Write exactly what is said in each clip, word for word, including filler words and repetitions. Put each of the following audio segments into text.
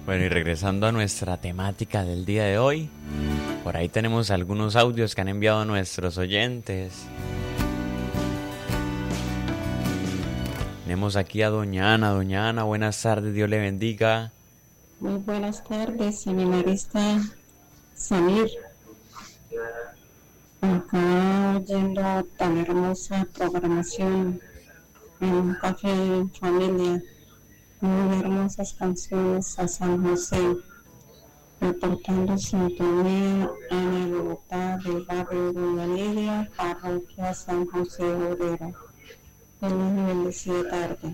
Bueno, y regresando a nuestra temática del día de hoy, por ahí tenemos algunos audios que han enviado nuestros oyentes. Tenemos aquí a Doña Ana. Doña Ana, buenas tardes, Dios le bendiga. Muy buenas tardes, seminarista Samir. Acá oyendo tan hermosa programación en un café en familia, muy hermosas canciones a San José, reportando sintonía en Bogotá del barrio Doña Lidia, parroquia San José Obrero. Feliz y bendecida tarde.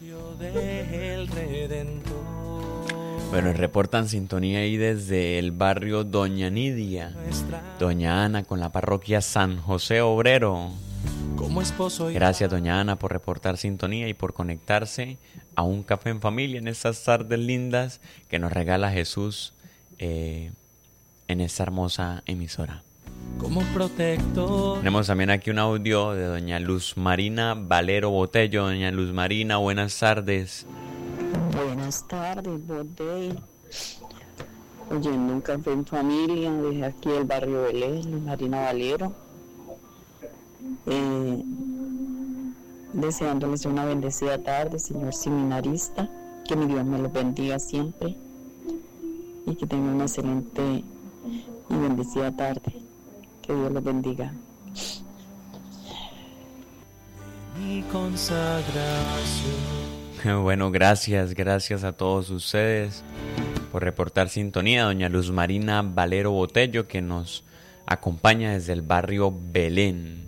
Bueno, reportan sintonía ahí desde el barrio Doña Nidia, Doña Ana con la parroquia San José Obrero. Gracias, Doña Ana, por reportar sintonía y por conectarse a un café en familia en estas tardes lindas que nos regala Jesús eh, en esta hermosa emisora. Como protector. Tenemos también aquí un audio de Doña Luz Marina Valero Botello. Doña Luz Marina, buenas tardes. Buenas tardes, Bodey. Oyendo un café en familia desde aquí del barrio Belén, Luz Marina Valero. Eh, deseándoles una bendecida tarde, señor seminarista. Que mi Dios me los bendiga siempre. Y que tengan una excelente y bendecida tarde. Que Dios los bendiga. Mi consagración. Bueno, gracias, gracias a todos ustedes por reportar sintonía. Doña Luz Marina Valero Botello, que nos acompaña desde el barrio Belén.